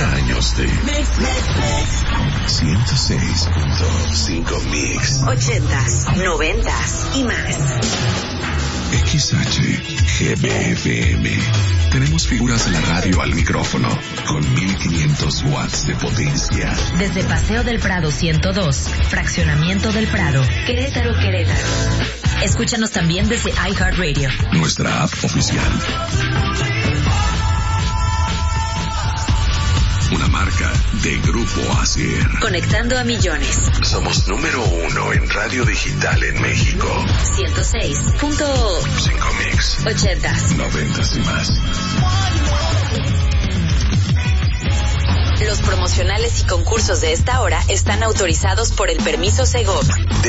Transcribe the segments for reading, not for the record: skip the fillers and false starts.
30 años de 106.5 Mix. 80s, 90s y más. XHGBFM. Tenemos figuras de la radio al micrófono con 1500 watts de potencia. Desde Paseo del Prado 102, Fraccionamiento del Prado, Querétaro. Escúchanos también desde iHeartRadio. Nuestra app oficial. Una marca de Grupo ASIR. Conectando a millones. Somos número 1 en radio digital en México. 106.5 Mix. 80s, 90s y más. Los promocionales y concursos de esta hora están autorizados por el permiso Segov.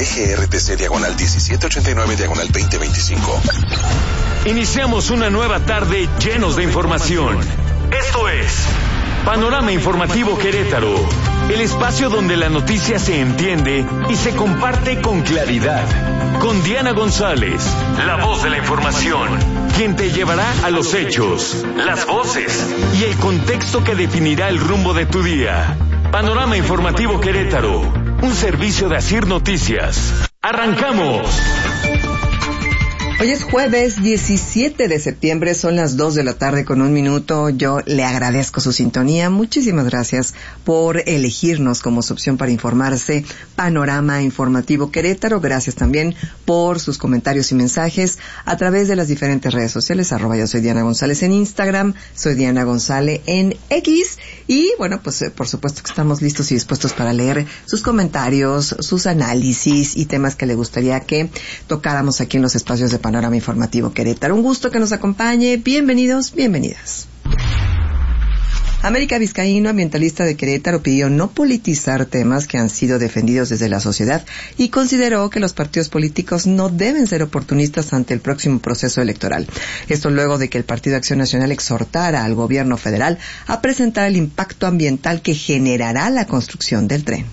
DGRTC/19/2025. Iniciamos una nueva tarde llenos de información. Esto es Panorama Informativo Querétaro, el espacio donde la noticia se entiende y se comparte con claridad. Con Diana González, la voz de la información, quien te llevará a los hechos, las voces y el contexto que definirá el rumbo de tu día. Panorama Informativo Querétaro, un servicio de ASIR Noticias. ¡Arrancamos! Hoy es jueves 17 de septiembre, son las 2 de la tarde con 1 minuto. Yo le agradezco su sintonía. Muchísimas gracias por elegirnos como su opción para informarse. Panorama Informativo Querétaro. Gracias también por sus comentarios y mensajes a través de las diferentes redes sociales. @ yo soy Diana González en Instagram, soy Diana González en X. Y bueno, pues por supuesto que estamos listos y dispuestos para leer sus comentarios, sus análisis y temas que le gustaría que tocáramos aquí en los espacios de Panorama Informativo Querétaro. Un gusto que nos acompañe. Bienvenidos, bienvenidas. América Vizcaíno, ambientalista de Querétaro, pidió no politizar temas que han sido defendidos desde la sociedad y consideró que los partidos políticos no deben ser oportunistas ante el próximo proceso electoral. Esto luego de que el Partido Acción Nacional exhortara al gobierno federal a presentar el impacto ambiental que generará la construcción del tren.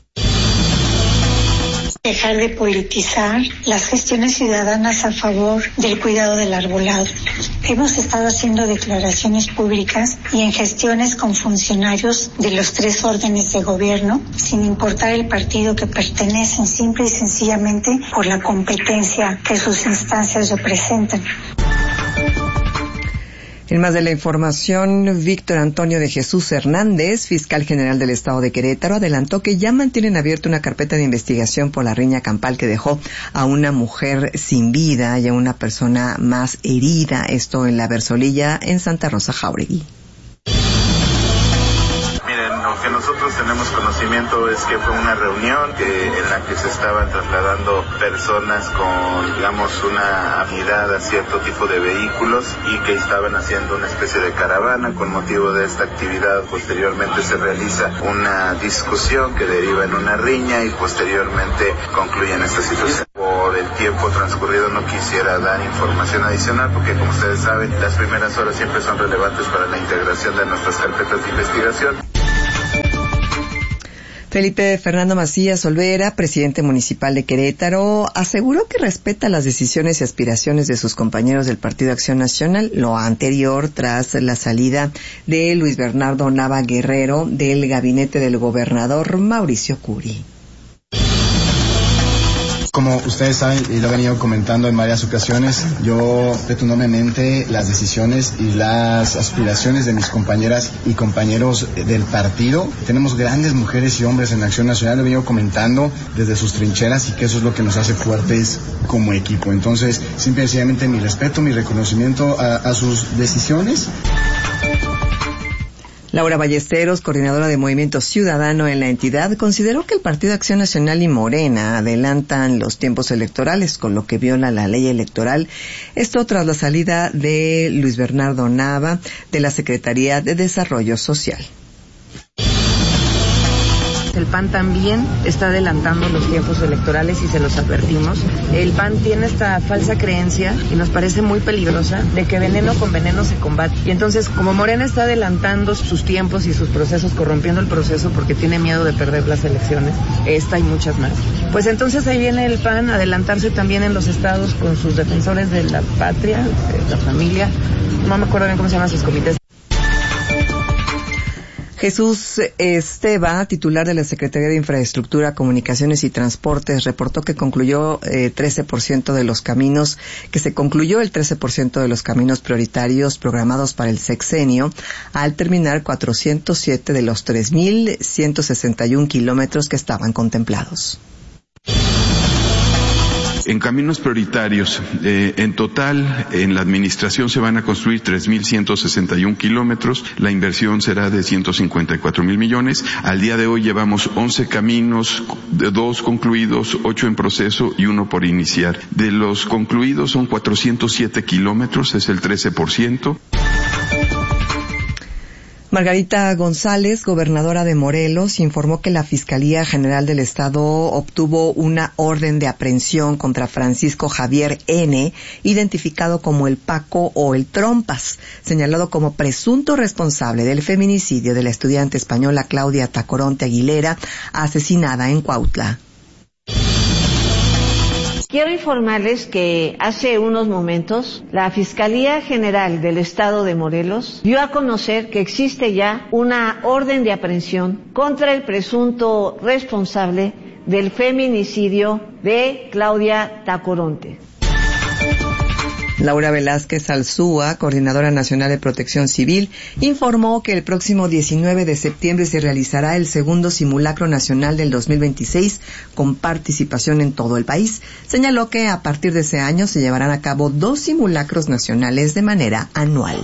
Dejar de politizar las gestiones ciudadanas a favor del cuidado del arbolado. Hemos estado haciendo declaraciones públicas y en gestiones con funcionarios de los 3 órdenes de gobierno, sin importar el partido que pertenecen, simple y sencillamente por la competencia que sus instancias representan. En más de la información, Víctor Antonio de Jesús Hernández, fiscal general del Estado de Querétaro, adelantó que ya mantienen abierta una carpeta de investigación por la riña campal que dejó a una mujer sin vida y a una persona más herida, esto en la Versolilla, en Santa Rosa Jáuregui. Lo que nosotros tenemos conocimiento es que fue una reunión en la que se estaban trasladando personas con, digamos, una afinidad a cierto tipo de vehículos y que estaban haciendo una especie de caravana. Con motivo de esta actividad, posteriormente se realiza una discusión que deriva en una riña y posteriormente concluye en esta situación. Por el tiempo transcurrido no quisiera dar información adicional porque, como ustedes saben, las primeras horas siempre son relevantes para la integración de nuestras carpetas de investigación. Felipe Fernando Macías Olvera, presidente municipal de Querétaro, aseguró que respeta las decisiones y aspiraciones de sus compañeros del Partido Acción Nacional, lo anterior tras la salida de Luis Bernardo Nava Guerrero del gabinete del gobernador Mauricio Curi. Como ustedes saben, y lo he venido comentando en varias ocasiones, yo respeto enormemente las decisiones y las aspiraciones de mis compañeras y compañeros del partido. Tenemos grandes mujeres y hombres en Acción Nacional, lo he venido comentando desde sus trincheras y que eso es lo que nos hace fuertes como equipo. Entonces, simple y sencillamente mi respeto, mi reconocimiento a sus decisiones. Laura Ballesteros, coordinadora de Movimiento Ciudadano en la entidad, consideró que el Partido Acción Nacional y Morena adelantan los tiempos electorales, con lo que viola la ley electoral. Esto tras la salida de Luis Bernardo Nava de la Secretaría de Desarrollo Social. El PAN también está adelantando los tiempos electorales y se los advertimos. El PAN tiene esta falsa creencia y nos parece muy peligrosa de que veneno con veneno se combate. Y entonces, como Morena está adelantando sus tiempos y sus procesos, corrompiendo el proceso porque tiene miedo de perder las elecciones, esta y muchas más, pues entonces ahí viene el PAN a adelantarse también en los estados con sus defensores de la patria, de la familia. No me acuerdo bien cómo se llaman sus comités. Jesús Esteva, titular de la Secretaría de Infraestructura, Comunicaciones y Transportes, reportó que concluyó el 13% de los caminos prioritarios programados para el sexenio, al terminar 407 de los 3,161 kilómetros que estaban contemplados. En caminos prioritarios, en total, en la administración se van a construir 3,161 kilómetros. La inversión será de 154,000 millones. Al día de hoy llevamos 11 caminos, 2 concluidos, 8 en proceso y 1 por iniciar. De los concluidos son 407 kilómetros, es el 13%. Margarita González, gobernadora de Morelos, informó que la Fiscalía General del Estado obtuvo una orden de aprehensión contra Francisco Javier N., identificado como el Paco o el Trompas, señalado como presunto responsable del feminicidio de la estudiante española Claudia Tacoronte Aguilera, asesinada en Cuautla. Quiero informarles que hace unos momentos la Fiscalía General del Estado de Morelos dio a conocer que existe ya una orden de aprehensión contra el presunto responsable del feminicidio de Claudia Tacoronte. Laura Velázquez Alzúa, coordinadora nacional de Protección Civil, informó que el próximo 19 de septiembre se realizará el segundo simulacro nacional del 2026 con participación en todo el país. Señaló que a partir de ese año se llevarán a cabo 2 simulacros nacionales de manera anual.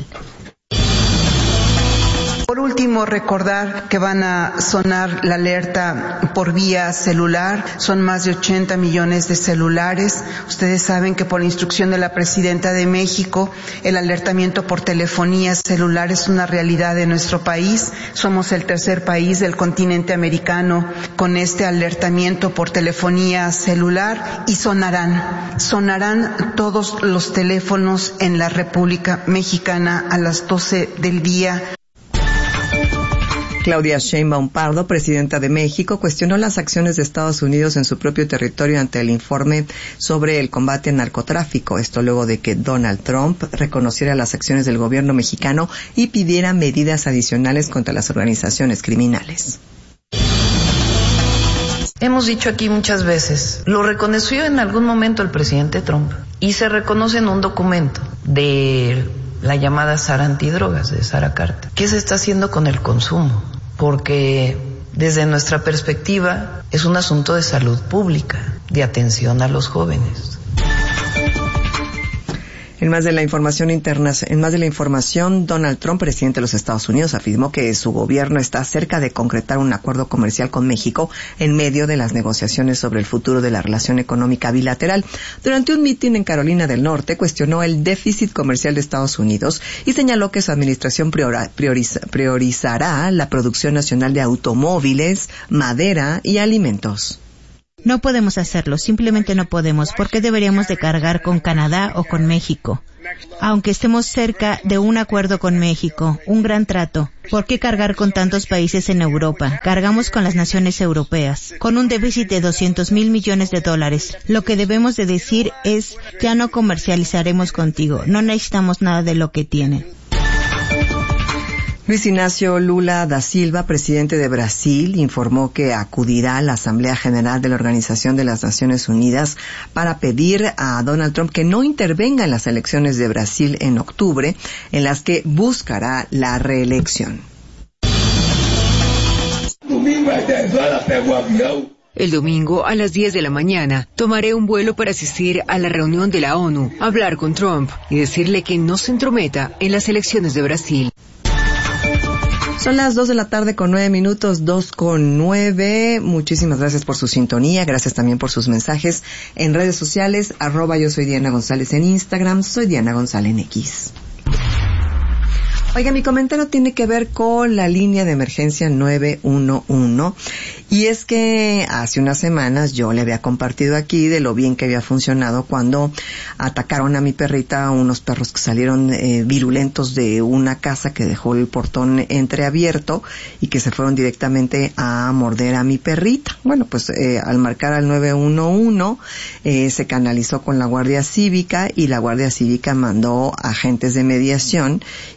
Por último, recordar que van a sonar la alerta por vía celular. Son más de 80 millones de celulares. Ustedes saben que por instrucción de la Presidenta de México, el alertamiento por telefonía celular es una realidad de nuestro país. Somos el tercer país del continente americano con este alertamiento por telefonía celular, y sonarán todos los teléfonos en la República Mexicana a las 12 del día. Claudia Sheinbaum Pardo, presidenta de México, cuestionó las acciones de Estados Unidos en su propio territorio ante el informe sobre el combate al narcotráfico. Esto luego de que Donald Trump reconociera las acciones del gobierno mexicano y pidiera medidas adicionales contra las organizaciones criminales. Hemos dicho aquí muchas veces, lo reconoció en algún momento el presidente Trump y se reconoce en un documento de la llamada Sara Antidrogas, de Sara Carter. ¿Qué se está haciendo con el consumo? Porque desde nuestra perspectiva es un asunto de salud pública, de atención a los jóvenes. En más de la información, Donald Trump, presidente de los Estados Unidos, afirmó que su gobierno está cerca de concretar un acuerdo comercial con México en medio de las negociaciones sobre el futuro de la relación económica bilateral. Durante un mitin en Carolina del Norte, cuestionó el déficit comercial de Estados Unidos y señaló que su administración priorizará la producción nacional de automóviles, madera y alimentos. No podemos hacerlo, simplemente no podemos. ¿Por qué deberíamos de cargar con Canadá o con México? Aunque estemos cerca de un acuerdo con México, un gran trato, ¿por qué cargar con tantos países en Europa? Cargamos con las naciones europeas, con un déficit de $200,000 millones. Lo que debemos de decir es, ya no comercializaremos contigo, no necesitamos nada de lo que tienen. Luis Ignacio Lula da Silva, presidente de Brasil, informó que acudirá a la Asamblea General de la Organización de las Naciones Unidas para pedir a Donald Trump que no intervenga en las elecciones de Brasil en octubre, en las que buscará la reelección. El domingo a las 10 de la mañana tomaré un vuelo para asistir a la reunión de la ONU, hablar con Trump y decirle que no se entrometa en las elecciones de Brasil. Son las 2:09 p.m, 2:09. Muchísimas gracias por su sintonía, gracias también por sus mensajes en redes sociales, @yo soy Diana González en Instagram, soy Diana González en X. Oiga, mi comentario tiene que ver con la línea de emergencia 911, y es que hace unas semanas yo le había compartido aquí de lo bien que había funcionado cuando atacaron a mi perrita unos perros que salieron virulentos de una casa que dejó el portón entreabierto y que se fueron directamente a morder a mi perrita. Bueno, pues al marcar al 911 se canalizó con la Guardia Cívica y la Guardia Cívica mandó agentes de mediación y se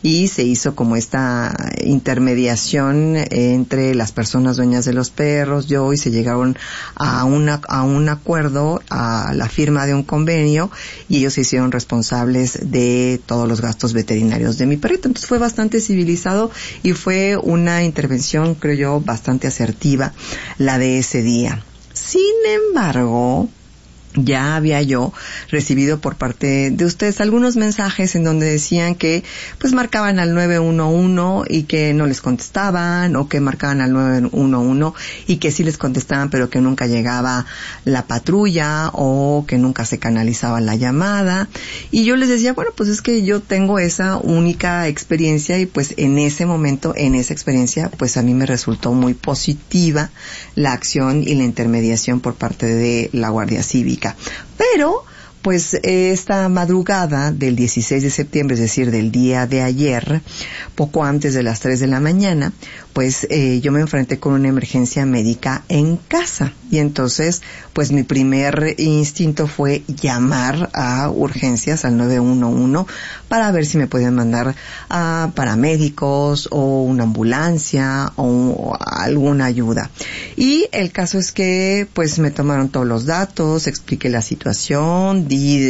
hizo como esta intermediación entre las personas dueñas de los perros, yo, y se llegaron a un acuerdo, a la firma de un convenio, y ellos se hicieron responsables de todos los gastos veterinarios de mi perrito. Entonces fue bastante civilizado y fue una intervención, creo yo, bastante asertiva la de ese día. Sin embargo, ya había yo recibido por parte de ustedes algunos mensajes en donde decían que pues marcaban al 911 y que no les contestaban, o que marcaban al 911 y que sí les contestaban pero que nunca llegaba la patrulla, o que nunca se canalizaba la llamada. Y yo les decía, bueno, pues es que yo tengo esa única experiencia, y pues en ese momento, en esa experiencia, pues a mí me resultó muy positiva la acción y la intermediación por parte de la Guardia Cívica. Pero, pues esta madrugada del 16 de septiembre, es decir, del día de ayer, poco antes de las 3 de la mañana, pues yo me enfrenté con una emergencia médica en casa. Y entonces, pues mi primer instinto fue llamar a urgencias al 911 para ver si me podían mandar a paramédicos o una ambulancia o alguna ayuda. Y el caso es que, pues me tomaron todos los datos, expliqué la situación,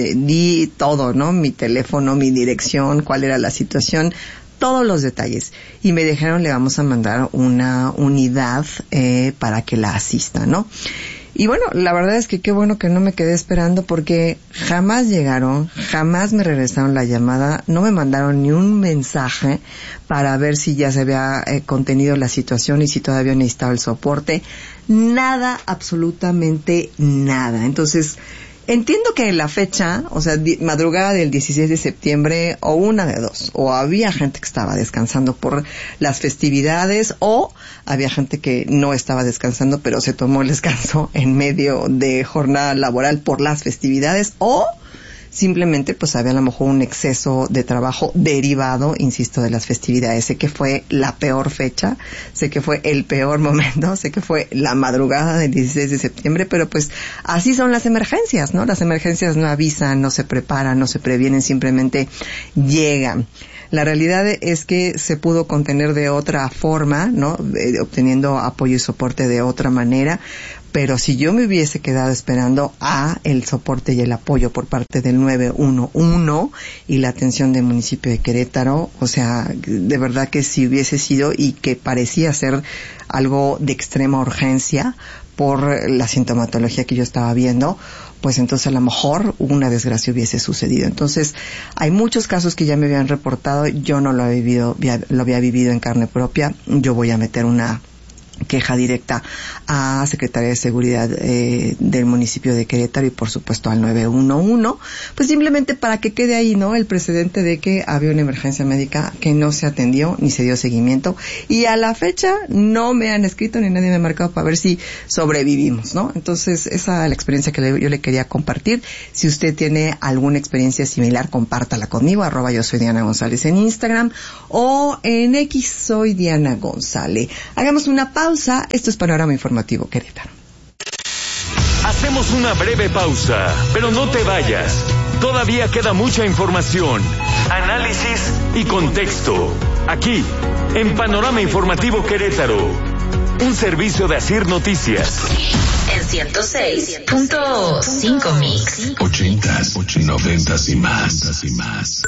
di todo, ¿no? Mi teléfono, mi dirección, cuál era la situación, todos los detalles, y me dijeron, le vamos a mandar una unidad para que la asista, ¿no? Y bueno, la verdad es que qué bueno que no me quedé esperando, porque jamás llegaron, jamás me regresaron la llamada, no me mandaron ni un mensaje para ver si ya se había contenido la situación y si todavía necesitaba el soporte. Nada, absolutamente nada. Entonces, entiendo que la fecha, o sea, madrugada del 16 de septiembre, o una de dos, o había gente que estaba descansando por las festividades, o había gente que no estaba descansando, pero se tomó el descanso en medio de jornada laboral por las festividades, o simplemente pues había a lo mejor un exceso de trabajo derivado, insisto, de las festividades. Sé que fue la peor fecha, sé que fue el peor momento, sé que fue la madrugada del 16 de septiembre, pero pues así son las emergencias, ¿no? Las emergencias no avisan, no se preparan, no se previenen, simplemente llegan. La realidad es que se pudo contener de otra forma, ¿no? Obteniendo apoyo y soporte de otra manera. Pero si yo me hubiese quedado esperando a el soporte y el apoyo por parte del 911 y la atención del municipio de Querétaro, o sea, de verdad que si hubiese sido, y que parecía ser algo de extrema urgencia por la sintomatología que yo estaba viendo, pues entonces a lo mejor una desgracia hubiese sucedido. Entonces, hay muchos casos que ya me habían reportado, yo no lo había vivido en carne propia. Yo voy a meter una queja directa a Secretaría de Seguridad del municipio de Querétaro y por supuesto al 911, pues simplemente para que quede ahí, ¿no?, el precedente de que había una emergencia médica que no se atendió ni se dio seguimiento, y a la fecha no me han escrito ni nadie me ha marcado para ver si sobrevivimos, ¿no? Entonces esa es la experiencia que yo le quería compartir. Si usted tiene alguna experiencia similar, compártala conmigo, @ yo soy Diana González en Instagram, o en X soy Diana González. Hagamos una pausa. Esto es Panorama Informativo Querétaro. Hacemos una breve pausa, pero no te vayas. Todavía queda mucha información, análisis y contexto. Aquí, en Panorama Informativo Querétaro, un servicio de Asir Noticias. En 106.5 Mix. 80s, 90s y más.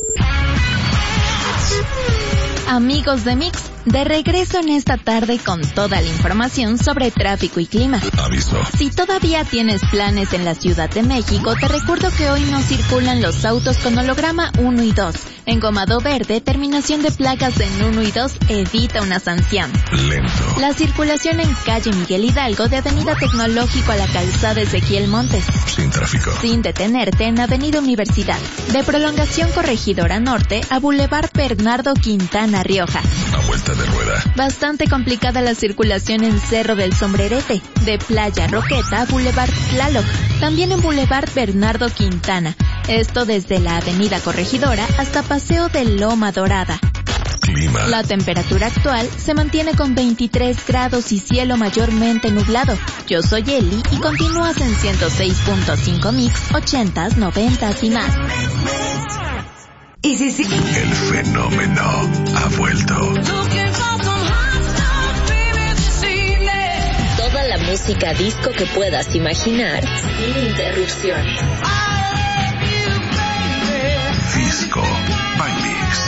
Amigos de Mix, de regreso en esta tarde con toda la información sobre tráfico y clima. Aviso. Si todavía tienes planes en la Ciudad de México, te recuerdo que hoy no circulan los autos con holograma 1 y 2. Engomado verde, terminación de placas en 1 y 2 evita una sanción. Lento. La circulación en calle Miguel Hidalgo, de Avenida Tecnológico a la calzada Ezequiel Montes. Sin tráfico. Sin detenerte en Avenida Universidad. De Prolongación Corregidora Norte a Boulevard Bernardo Quintana Rioja. A vuelta de rueda. Bastante complicada la circulación en Cerro del Sombrerete. De Playa Roqueta a Boulevard Tlaloc. También en Boulevard Bernardo Quintana. Esto desde la Avenida Corregidora hasta Paseo de Loma Dorada. Clima. La temperatura actual se mantiene con 23 grados y cielo mayormente nublado. Yo soy Eli y continúas en 106.5 Mix, 80s, 90s y más. Y sí, sí. El fenómeno ha vuelto. Toda la música disco que puedas imaginar, sin interrupciones. Disco by Mix.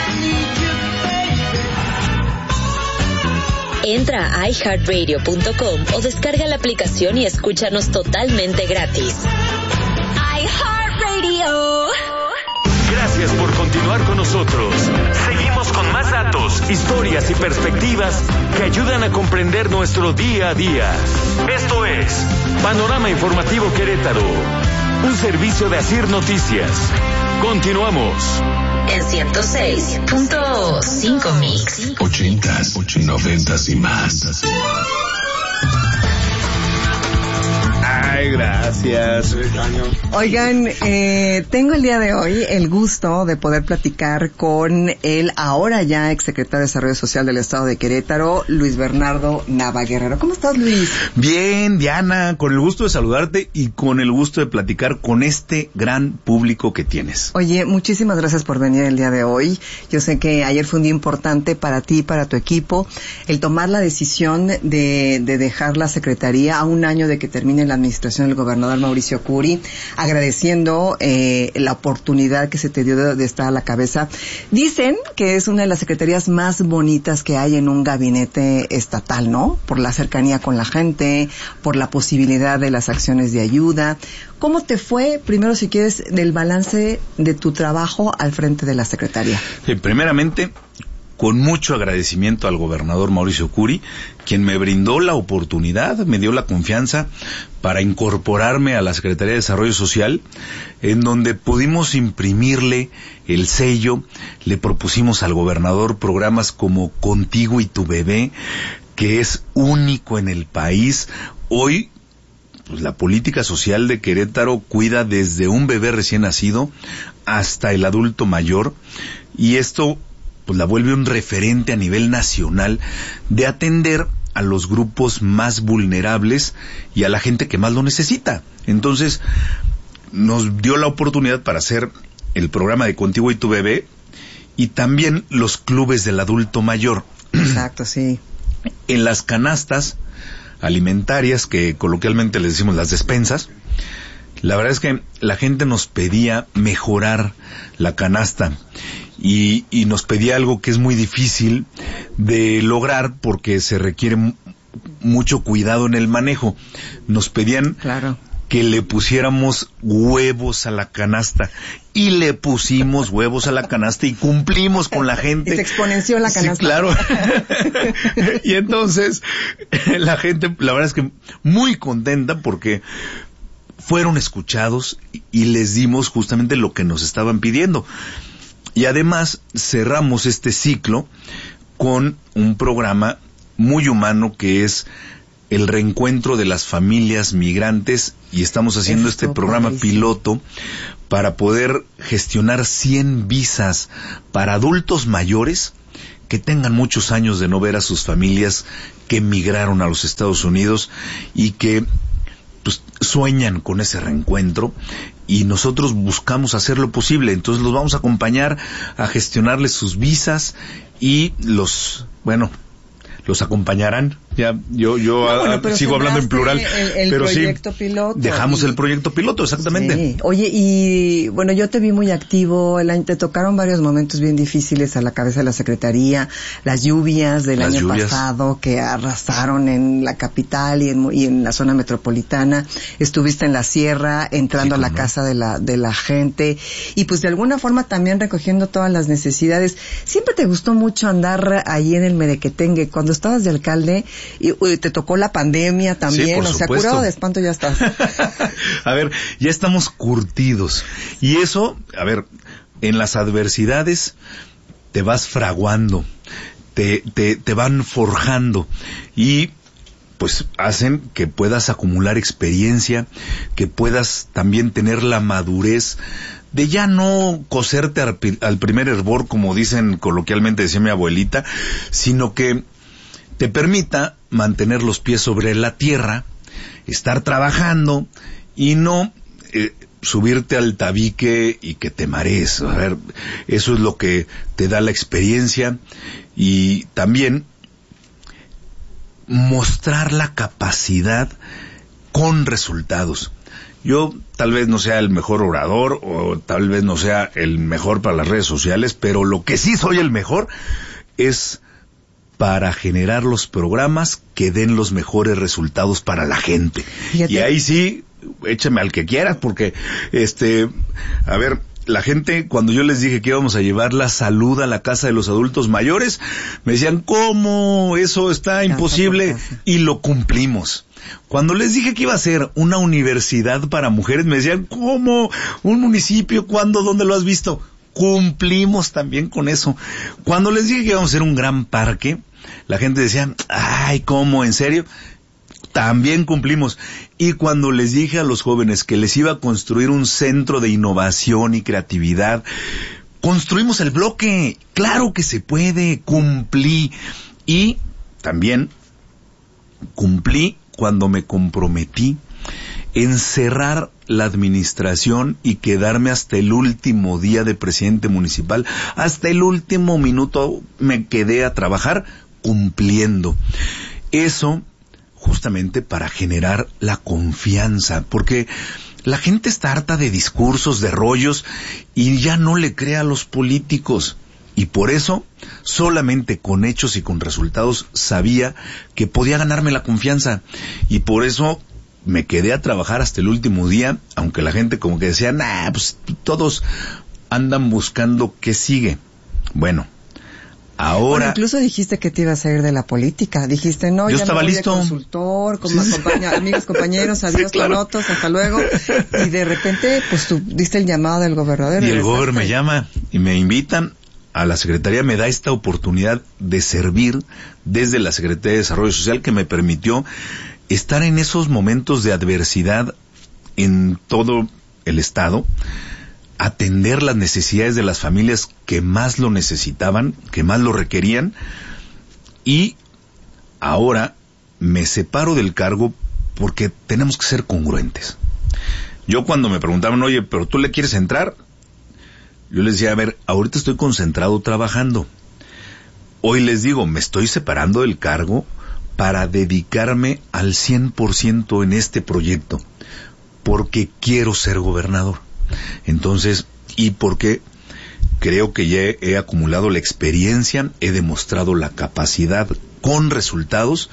Entra a iHeartRadio.com o descarga la aplicación y escúchanos totalmente gratis. iHeartRadio. Gracias por continuar con nosotros. Seguimos con más datos, historias y perspectivas que ayudan a comprender nuestro día a día. Esto es Panorama Informativo Querétaro, un servicio de Asir Noticias. Continuamos. En 106.5 Mix. 80s, 90s y más. Ay, gracias. Oigan, tengo el día de hoy el gusto de poder platicar con el ahora ya exsecretario de Desarrollo Social del Estado de Querétaro, Luis Bernardo Nava Guerrero. ¿Cómo estás, Luis? Bien, Diana, con el gusto de saludarte y con el gusto de platicar con este gran público que tienes. Oye, muchísimas gracias por venir el día de hoy. Yo sé que ayer fue un día importante para ti y para tu equipo, el tomar la decisión de dejar la secretaría a un año de que termine la administración del gobernador Mauricio Curi, agradeciendo la oportunidad que se te dio de estar a la cabeza. Dicen que es una de las secretarías más bonitas que hay en un gabinete estatal, ¿no? Por la cercanía con la gente, por la posibilidad de las acciones de ayuda. ¿Cómo te fue, primero si quieres, del balance de tu trabajo al frente de la secretaría? Primeramente, con mucho agradecimiento al gobernador Mauricio Curi, quien me brindó la oportunidad, me dio la confianza para incorporarme a la Secretaría de Desarrollo Social, en donde pudimos imprimirle el sello. Le propusimos al gobernador programas como Contigo y tu bebé, que es único en el país. Hoy, pues, la política social de Querétaro cuida desde un bebé recién nacido hasta el adulto mayor, y esto pues la vuelve un referente a nivel nacional de atender a los grupos más vulnerables y a la gente que más lo necesita. Entonces, nos dio la oportunidad para hacer el programa de Contigo y tu bebé y también los clubes del adulto mayor. Exacto, sí. En las canastas alimentarias, que coloquialmente les decimos las despensas, la verdad es que la gente nos pedía mejorar la canasta y nos pedía algo que es muy difícil de lograr porque se requiere mucho cuidado en el manejo. Nos pedían que le pusiéramos huevos a la canasta y le pusimos huevos a la canasta y cumplimos con la gente. Y se exponenció la canasta. Sí, claro. Y entonces la gente, la verdad es que muy contenta porque fueron escuchados y les dimos justamente lo que nos estaban pidiendo. Y además cerramos este ciclo con un programa muy humano que es el reencuentro de las familias migrantes, y estamos haciendo este programa piloto para poder gestionar 100 visas para adultos mayores que tengan muchos años de no ver a sus familias que emigraron a los Estados Unidos y que pues sueñan con ese reencuentro, y nosotros buscamos hacer lo posible. Entonces los vamos a acompañar a gestionarles sus visas y los acompañarán. Ya, yo sigo hablando en plural, el pero proyecto sí, piloto. dejamos el proyecto piloto, exactamente. Sí. Oye, y bueno, yo te vi muy activo, te tocaron varios momentos bien difíciles a la cabeza de la Secretaría, las lluvias del año pasado que arrasaron en la capital y en la zona metropolitana. Estuviste en la sierra, entrando a la casa de la gente, y pues de alguna forma también recogiendo todas las necesidades. Siempre te gustó mucho andar ahí en el Merequetengue. Cuando estabas de alcalde, y te tocó la pandemia también, sí, curado de espanto ya estás. A ver, ya estamos curtidos. Y eso, a ver, en las adversidades te vas fraguando, te van forjando y pues hacen que puedas acumular experiencia, que puedas también tener la madurez de ya no coserte al primer hervor, como dicen coloquialmente, decía mi abuelita, sino que te permita mantener los pies sobre la tierra, estar trabajando y no subirte al tabique y que te marees. A ver, eso es lo que te da la experiencia, y también mostrar la capacidad con resultados. Yo tal vez no sea el mejor orador, o tal vez no sea el mejor para las redes sociales, pero lo que sí soy el mejor es para generar los programas que den los mejores resultados para la gente. Fíjate. Y ahí sí, échame al que quieras, porque a ver, la gente, cuando yo les dije que íbamos a llevar la salud a la casa de los adultos mayores, me decían, ¿cómo? Eso está imposible. Y lo cumplimos. Cuando les dije que iba a ser una universidad para mujeres, me decían, ¿cómo? ¿Un municipio? ¿Cuándo? ¿Dónde lo has visto? Cumplimos también con eso. Cuando les dije que íbamos a hacer un gran parque, la gente decía, ay, ¿cómo? ¿En serio? También cumplimos. Y cuando les dije a los jóvenes que les iba a construir un centro de innovación y creatividad, construimos el bloque. Claro que se puede, cumplí. Y también cumplí cuando me comprometí en cerrar la administración y quedarme hasta el último día de presidente municipal. Hasta el último minuto me quedé a trabajar cumpliendo. Eso justamente para generar la confianza, porque la gente está harta de discursos, de rollos, y ya no le cree a los políticos. Y por eso, solamente con hechos y con resultados sabía que podía ganarme la confianza. Y por eso me quedé a trabajar hasta el último día, aunque la gente como que decía, nah, pues todos andan buscando qué sigue. Bueno, ahora... incluso dijiste que te ibas a ir de la política. Dijiste, no, yo ya estaba me voy listo. De consultor, como amigos, compañeros, adiós, sí, claro. tonotos, hasta luego. Y de repente, pues tú diste el llamado del gobernador. Y el gobernador me llama y me invitan a la Secretaría, me da esta oportunidad de servir desde la Secretaría de Desarrollo Social, que me permitió estar en esos momentos de adversidad en todo el estado, atender las necesidades de las familias que más lo necesitaban, que más lo requerían, y ahora me separo del cargo porque tenemos que ser congruentes. Yo cuando me preguntaban, oye, ¿pero tú le quieres entrar? Yo les decía, a ver, ahorita estoy concentrado trabajando. Hoy les digo, me estoy separando del cargo para dedicarme al 100% en este proyecto, porque quiero ser gobernador. Entonces, y porque creo que ya he acumulado la experiencia, he demostrado la capacidad con resultados,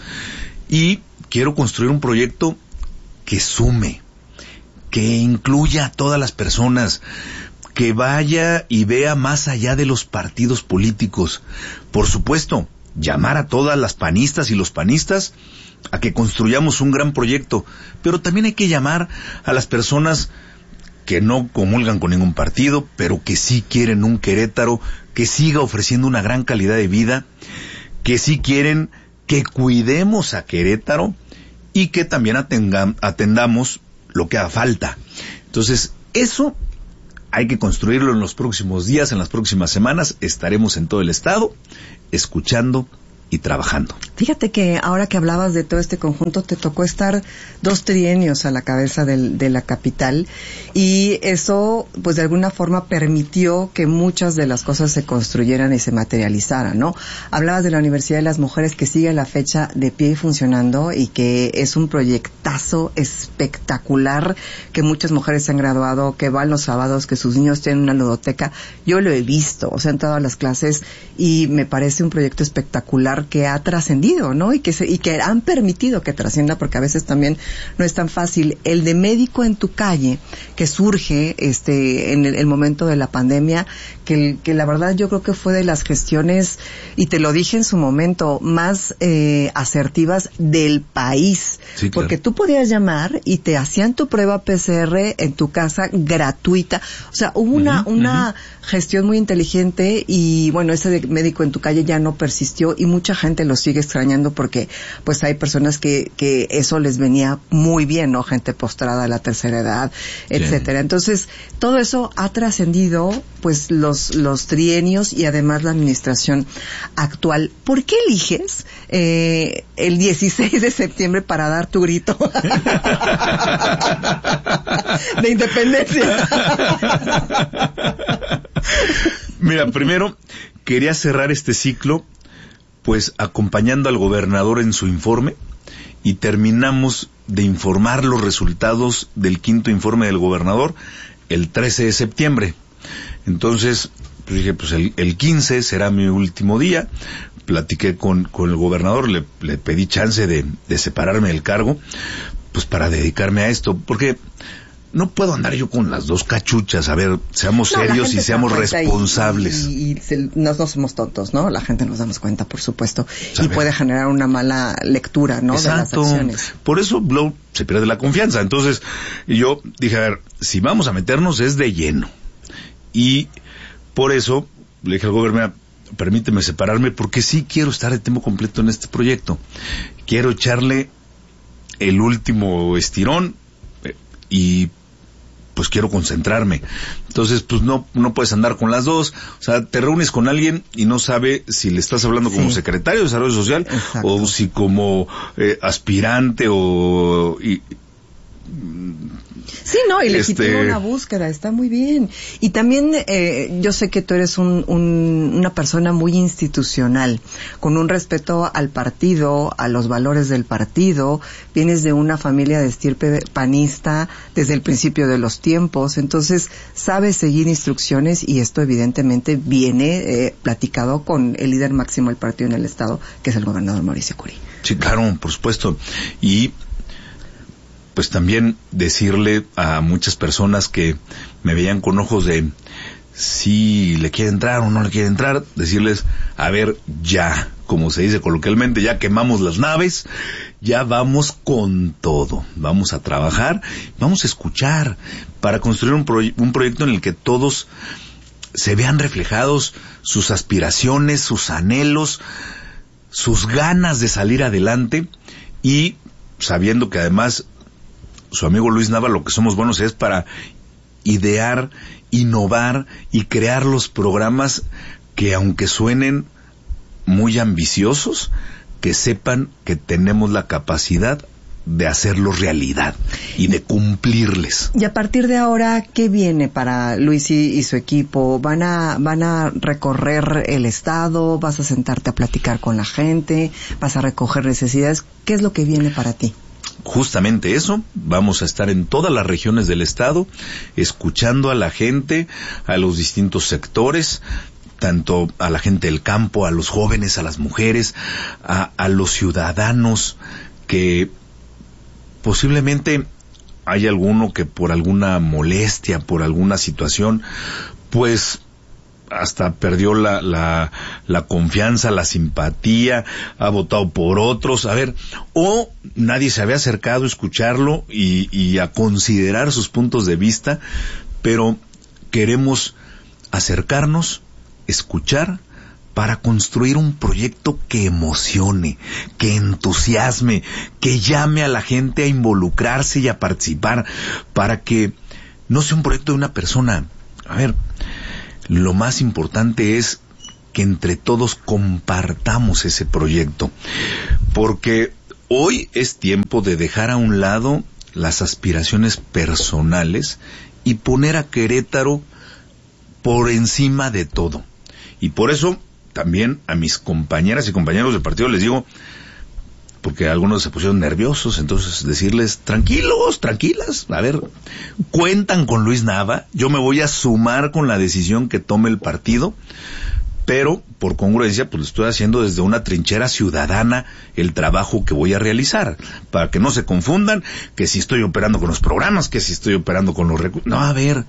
y quiero construir un proyecto que sume, que incluya a todas las personas, que vaya y vea más allá de los partidos políticos. Por supuesto, llamar a todas las panistas y los panistas a que construyamos un gran proyecto, pero también hay que llamar a las personas que no comulgan con ningún partido, pero que sí quieren un Querétaro que siga ofreciendo una gran calidad de vida, que sí quieren que cuidemos a Querétaro y que también atendamos lo que haga falta. Entonces, eso hay que construirlo en los próximos días, en las próximas semanas. Estaremos en todo el estado, escuchando y trabajando. Fíjate que ahora que hablabas de todo este conjunto, te tocó estar 2 trienios a la cabeza de la capital, y eso pues de alguna forma permitió que muchas de las cosas se construyeran y se materializaran, ¿no? Hablabas de la Universidad de las Mujeres, que sigue a la fecha de pie y funcionando, y que es un proyectazo espectacular, que muchas mujeres se han graduado, que van los sábados, que sus niños tienen una ludoteca. Yo lo he visto, o sea, en todas las clases, y me parece un proyecto espectacular que ha trascendido, ¿no? Y que han permitido que trascienda, porque a veces también no es tan fácil. El de Médico en tu Calle, que surge en el momento de la pandemia, que la verdad yo creo que fue de las gestiones, y te lo dije en su momento, más asertivas del país. Sí, claro. Porque tú podías llamar y te hacían tu prueba PCR en tu casa gratuita. O sea, hubo una gestión muy inteligente, y bueno, ese de Médico en tu Calle ya no persistió, y mucha gente lo sigue extrañando porque pues hay personas que eso les venía muy bien, ¿no? Gente postrada a la tercera edad, etcétera. Sí. Entonces, todo eso ha trascendido pues los trienios y además la administración actual. ¿Por qué eliges el 16 de septiembre para dar tu grito de independencia? Mira, primero quería cerrar este ciclo pues acompañando al gobernador en su informe, y terminamos de informar los resultados del 5º informe del gobernador el 13 de septiembre. Entonces, pues dije, pues el 15 será mi último día. Platiqué con el gobernador, le pedí chance de separarme del cargo, pues para dedicarme a esto, porque no puedo andar yo con las dos cachuchas. A ver, seamos serios y seamos responsables. No somos tontos, ¿no? La gente nos damos cuenta, por supuesto. Y puede generar una mala lectura, ¿no? Exacto. De las acciones. Por eso se pierde la confianza. Entonces, yo dije, a ver, si vamos a meternos es de lleno. Y por eso le dije al gobernador, permíteme separarme, porque sí quiero estar de tiempo completo en este proyecto. Quiero echarle el último estirón y pues quiero concentrarme. Entonces, pues no puedes andar con las dos. O sea, te reúnes con alguien y no sabe si le estás hablando como secretario de Desarrollo Social, exacto, o si como aspirante o... Sí, no, y legitima una búsqueda, está muy bien. Y también yo sé que tú eres una persona muy institucional, con un respeto al partido, a los valores del partido, vienes de una familia de estirpe panista desde el principio de los tiempos, entonces sabes seguir instrucciones, y esto evidentemente viene platicado con el líder máximo del partido en el estado, que es el gobernador Mauricio Curi. Sí, claro, por supuesto. Y pues también decirle a muchas personas que me veían con ojos de si le quiere entrar o no le quiere entrar, decirles, a ver, ya, como se dice coloquialmente, ya quemamos las naves, ya vamos con todo, vamos a trabajar, vamos a escuchar para construir un proyecto en el que todos se vean reflejados sus aspiraciones, sus anhelos, sus ganas de salir adelante, y sabiendo que además su amigo Luis Nava, lo que somos buenos es para idear, innovar y crear los programas que, aunque suenen muy ambiciosos, que sepan que tenemos la capacidad de hacerlos realidad y de cumplirles. Y a partir de ahora, ¿qué viene para Luis y su equipo? ¿Van a recorrer el estado? ¿Vas a sentarte a platicar con la gente? ¿Vas a recoger necesidades? ¿Qué es lo que viene para ti? Justamente eso, vamos a estar en todas las regiones del estado, escuchando a la gente, a los distintos sectores, tanto a la gente del campo, a los jóvenes, a las mujeres, a los ciudadanos, que posiblemente hay alguno que por alguna molestia, por alguna situación, pues hasta perdió la confianza, la simpatía, ha votado por otros, a ver, o nadie se había acercado a escucharlo y a considerar sus puntos de vista, pero queremos acercarnos, escuchar, para construir un proyecto que emocione, que entusiasme, que llame a la gente a involucrarse y a participar, para que no sea un proyecto de una persona. A ver, lo más importante es que entre todos compartamos ese proyecto, porque hoy es tiempo de dejar a un lado las aspiraciones personales y poner a Querétaro por encima de todo. Y por eso también a mis compañeras y compañeros del partido les digo, porque algunos se pusieron nerviosos, entonces decirles, tranquilos, tranquilas, a ver, cuentan con Luis Nava, yo me voy a sumar con la decisión que tome el partido, pero por congruencia pues estoy haciendo desde una trinchera ciudadana el trabajo que voy a realizar, para que no se confundan que si estoy operando con los programas, que si estoy operando con los recursos. No, a ver,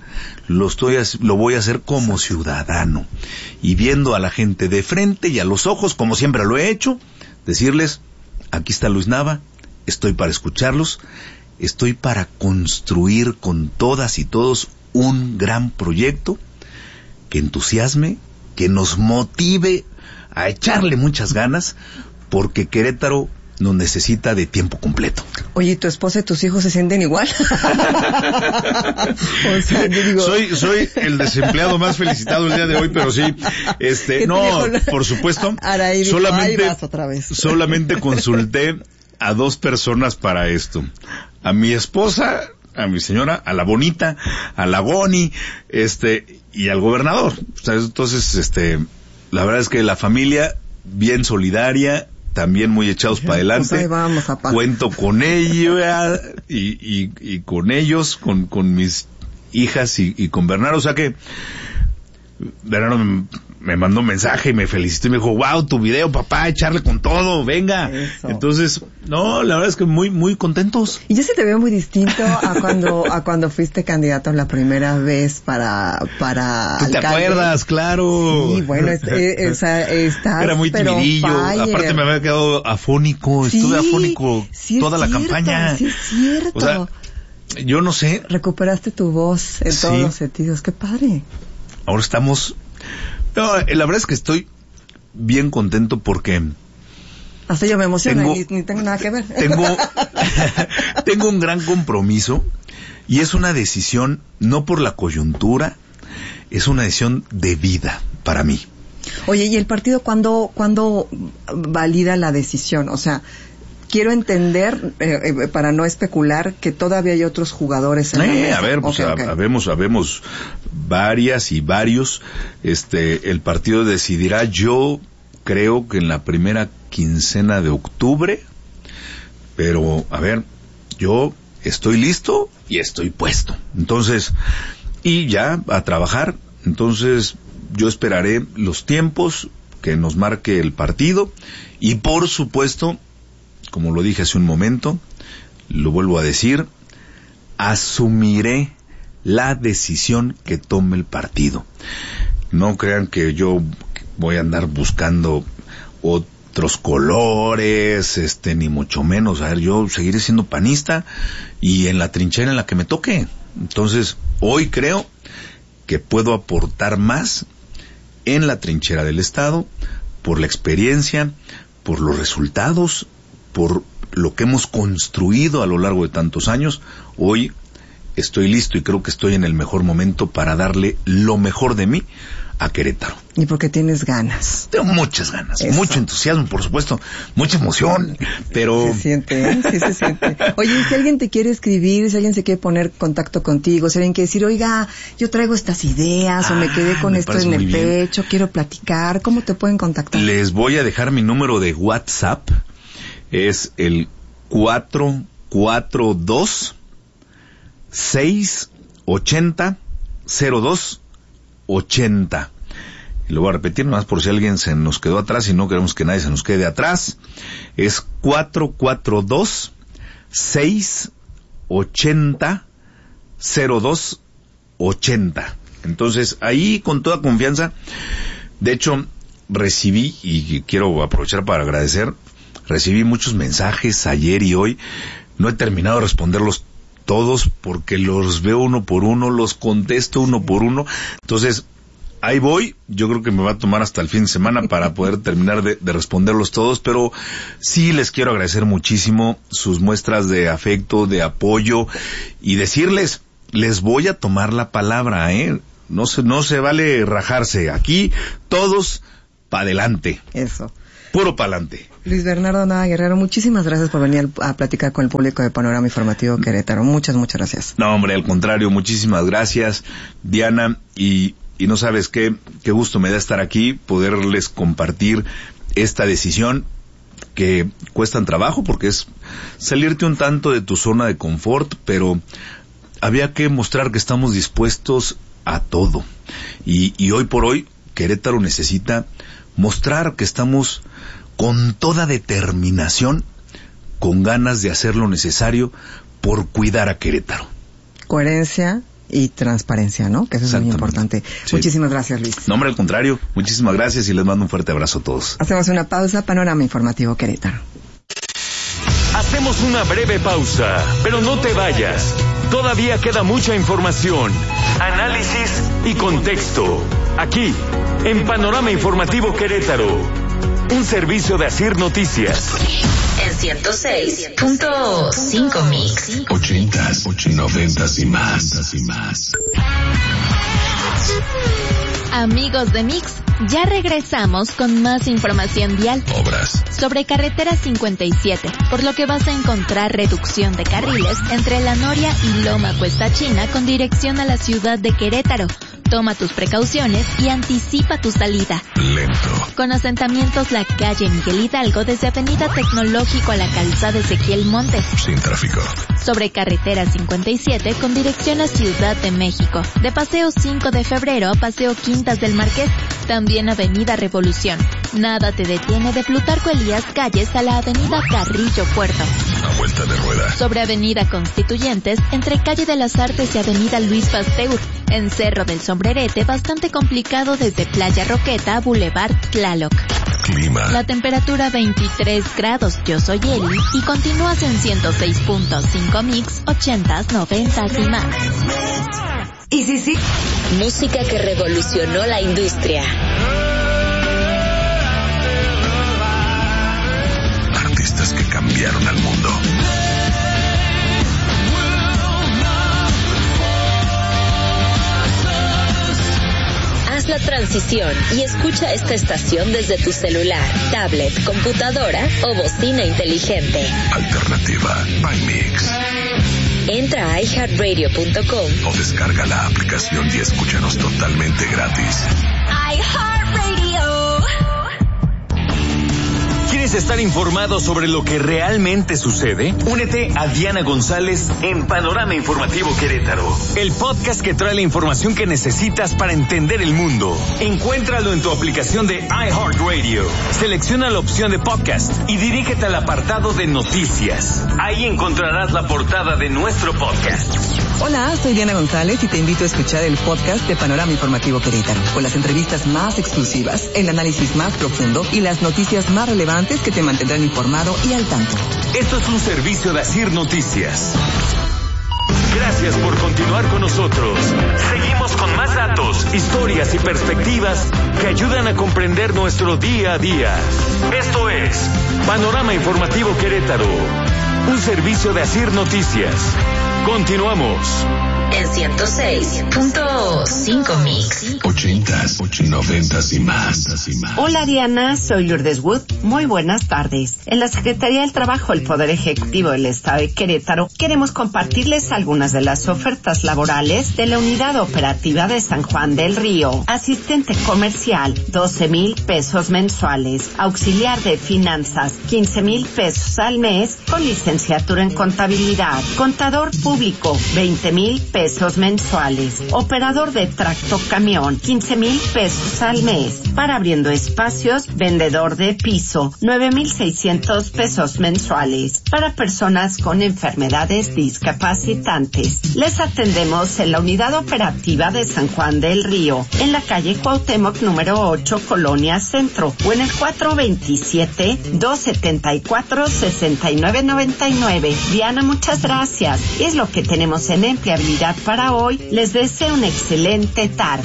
lo voy a hacer como ciudadano, y viendo a la gente de frente y a los ojos, como siempre lo he hecho, decirles, aquí está Luis Nava, estoy para escucharlos, estoy para construir con todas y todos un gran proyecto que entusiasme, que nos motive a echarle muchas ganas, porque Querétaro nos necesita de tiempo completo. Oye, ¿tu esposa y tus hijos se sienten igual? O sea, yo digo... Soy el desempleado más felicitado el día de hoy, pero sí, no, por supuesto, solamente consulté a 2 personas para esto. A mi esposa, a mi señora, a la bonita, a la Goni, y al gobernador. O sea, entonces, la verdad es que la familia bien solidaria, también muy echados para adelante. Pues ahí vamos, papá. Cuento con ella y con ellos, con mis hijas y con Bernardo. O sea que Bernardo me mandó un mensaje y me felicitó y me dijo, wow, tu video, papá, echarle con todo, venga. Eso. Entonces, no, la verdad es que muy, muy contentos. Y yo sí te veo muy distinto a cuando fuiste candidato la primera vez para ¿Tú alcalde? ¿Te acuerdas? Claro. Sí, bueno, estás era muy timidillo. Aparte me había quedado afónico, estuve afónico toda la campaña. Sí, es cierto. O sea, yo no sé. Recuperaste tu voz en todos los sentidos. Qué padre. Ahora estamos... No, la verdad es que estoy bien contento porque... Hasta yo me emociono y ni tengo nada que ver. Tengo un gran compromiso y es una decisión no por la coyuntura, es una decisión de vida para mí. Oye, ¿y el partido cuándo valida la decisión? O sea, quiero entender, para no especular, que todavía hay otros jugadores en la mesa. A ver, pues habemos varias y varios. El partido decidirá, yo creo que en la primera quincena de octubre, pero a ver, yo estoy listo y estoy puesto. Entonces, y ya a trabajar. Entonces, yo esperaré los tiempos que nos marque el partido y por supuesto, como lo dije hace un momento, lo vuelvo a decir, asumiré la decisión que tome el partido. No crean que yo voy a andar buscando otros colores, ni mucho menos. A ver, yo seguiré siendo panista y en la trinchera en la que me toque. Entonces, hoy creo que puedo aportar más en la trinchera del Estado por la experiencia, por los resultados, por lo que hemos construido a lo largo de tantos años. Hoy estoy listo y creo que estoy en el mejor momento para darle lo mejor de mí a Querétaro. ¿Y porque tienes ganas? Tengo muchas ganas, mucho entusiasmo, por supuesto, mucha emoción, pero... Se siente, sí se siente. Oye, si alguien te quiere escribir, si alguien se quiere poner en contacto contigo, si alguien quiere decir, oiga, yo traigo estas ideas, o me quedé con esto en el pecho, quiero platicar, ¿cómo te pueden contactar? Les voy a dejar mi número de WhatsApp, es el 442-680-0280. Y lo voy a repetir nomás por si alguien se nos quedó atrás y no queremos que nadie se nos quede atrás. Es 442-680-0280. Entonces, ahí con toda confianza, de hecho, recibí, y quiero aprovechar para agradecer, recibí muchos mensajes ayer y hoy. No he terminado de responderlos todos porque los veo uno por uno, los contesto uno por uno. Entonces, ahí voy. Yo creo que me va a tomar hasta el fin de semana para poder terminar de responderlos todos, pero sí les quiero agradecer muchísimo sus muestras de afecto, de apoyo y decirles, les voy a tomar la palabra, No se vale rajarse. Aquí todos para adelante. Eso. Puro pa'lante. Luis Bernardo Nava Guerrero, muchísimas gracias por venir a platicar con el público de Panorama Informativo Querétaro. Muchas gracias. No, hombre, al contrario, muchísimas gracias, Diana, y no sabes qué gusto me da estar aquí, poderles compartir esta decisión que cuestan trabajo, porque es salirte un tanto de tu zona de confort, pero había que mostrar que estamos dispuestos a todo. Y hoy por hoy, Querétaro necesita mostrar que estamos con toda determinación, con ganas de hacer lo necesario por cuidar a Querétaro. Coherencia y transparencia, ¿no? Que eso es muy importante. Sí. Muchísimas gracias, Luis. No, hombre, al contrario. Muchísimas gracias y les mando un fuerte abrazo a todos. Hacemos una pausa. Panorama Informativo Querétaro. Hacemos una breve pausa, pero no te vayas. Todavía queda mucha información, análisis y contexto. Aquí, en Panorama Informativo Querétaro. un servicio de Asir Noticias. En 106.5 Mix. 80s, 90s y más. Amigos de Mix, ya regresamos con más información vial. Obras. Sobre carretera 57, por lo que vas a encontrar reducción de carriles entre La Noria y Loma Cuesta China con dirección a la ciudad de Querétaro. Toma tus precauciones y anticipa tu salida. Lento. Con asentamientos la calle Miguel Hidalgo desde Avenida Tecnológico a la calzada Ezequiel Montes. Sin tráfico. Sobre carretera 57 con dirección a Ciudad de México. De Paseo 5 de Febrero a Paseo Quintas del Marqués. También Avenida Revolución. Nada te detiene de Plutarco Elías Calles a la Avenida Carrillo Puerto. A vuelta de rueda. Sobre Avenida Constituyentes entre Calle de las Artes y Avenida Luis Pasteur. En Cerro del Sombrerete, bastante complicado desde Playa Roqueta a Boulevard Tlaloc. Clima. La temperatura 23 grados, yo soy Eli y continúas en 106.5 Mix, 80s, 90s y más. Y sí, música que revolucionó la industria. Artistas que cambiaron al mundo. Haz la transición y escucha esta estación desde tu celular, tablet, computadora o bocina inteligente. Alternativa by Mix. Entra a iHeartRadio.com o descarga la aplicación y escúchanos totalmente gratis. iHeartRadio. ¿Quieres estar informado sobre lo que realmente sucede? Únete a Diana González en Panorama Informativo Querétaro, el podcast que trae la información que necesitas para entender el mundo. Encuéntralo en tu aplicación de iHeartRadio. Selecciona la opción de podcast y dirígete al apartado de noticias. Ahí encontrarás la portada de nuestro podcast. Hola, soy Diana González y te invito a escuchar el podcast de Panorama Informativo Querétaro, con las entrevistas más exclusivas, el análisis más profundo y las noticias más relevantes que te mantendrán informado y al tanto. Esto es un servicio de Asir Noticias. Gracias por continuar con nosotros. Seguimos con más datos, historias y perspectivas que ayudan a comprender nuestro día a día. Esto es Panorama Informativo Querétaro, un servicio de Asir Noticias. Continuamos. En 106.5 Mix. 80s, 90s y más. Hola Diana, soy Lourdes Wood. Muy buenas tardes. En la Secretaría del Trabajo del Poder Ejecutivo del Estado de Querétaro queremos compartirles algunas de las ofertas laborales de la Unidad Operativa de San Juan del Río. Asistente comercial, 12,000 pesos mensuales. Auxiliar de finanzas, 15,000 pesos al mes con licenciatura en contabilidad. Contador público, 20,000 pesos mensuales. Operador de tracto camión, 15,000 pesos al mes. Para abriendo espacios, vendedor de piso, 9,600 pesos mensuales. Para personas con enfermedades discapacitantes. Les atendemos en la Unidad Operativa de San Juan del Río, en la calle Cuauhtémoc número 8, Colonia Centro, o en el 427-274-6999. Diana, muchas gracias. Es lo que tenemos en empleabilidad para hoy. Les deseo una excelente tarde.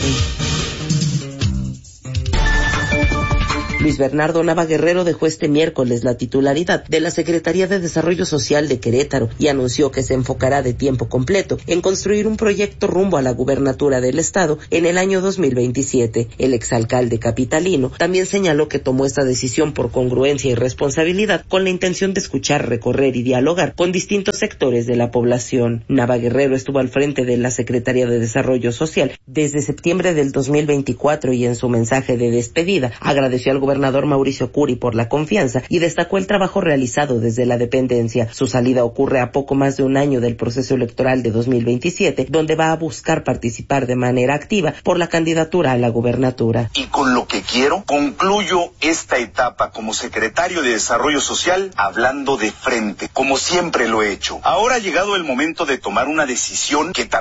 Luis Bernardo Nava Guerrero dejó este miércoles la titularidad de la Secretaría de Desarrollo Social de Querétaro y anunció que se enfocará de tiempo completo en construir un proyecto rumbo a la gubernatura del estado en el año 2027. El exalcalde capitalino también señaló que tomó esta decisión por congruencia y responsabilidad con la intención de escuchar, recorrer y dialogar con distintos sectores de la población. Nava Guerrero estuvo al frente de la Secretaría de Desarrollo Social desde septiembre del 2024 y en su mensaje de despedida agradeció al gobernador Mauricio Curi por la confianza y destacó el trabajo realizado desde la dependencia. Su salida ocurre a poco más de un año del proceso electoral de 2027, donde va a buscar participar de manera activa por la candidatura a la gubernatura. Y con lo que quiero, concluyo esta etapa como secretario de Desarrollo Social hablando de frente, como siempre lo he hecho. Ahora ha llegado el momento de tomar una decisión que